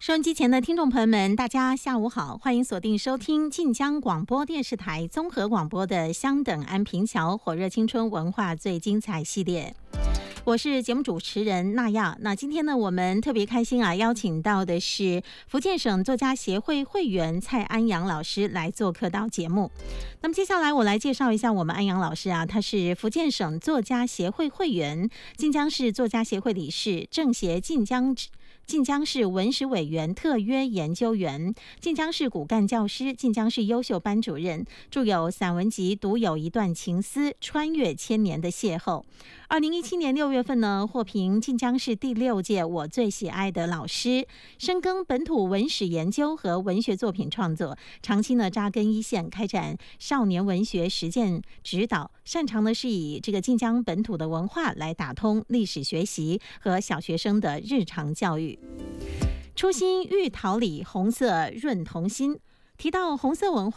收音机前的听众朋友们，大家下午好，欢迎锁定收听晋江广播电视台综合广播的香等安平桥火热青春文化最精彩系列。我是节目主持人娜亚。那今天呢，我们特别开心啊，邀请到的是福建省作家协会会员蔡安阳老师来做客到节目。那么接下来我来介绍一下我们安阳老师啊，他是福建省作家协会会员、晋江市作家协会理事、政协晋江市文史委员特约研究员、晋江市骨干教师、晋江市优秀班主任，著有散文集《独有一段情思：穿越千年的邂逅》。2017年6月份呢，获评晋江市第6届我最喜爱的老师，深耕本土文史研究和文学作品创作，长期呢扎根一线，开展少年文学实践指导，擅长的是以这个晋江本土的文化来打通历史学习和小学生的日常教育。初心玉桃李，红色润童心。提到红色文化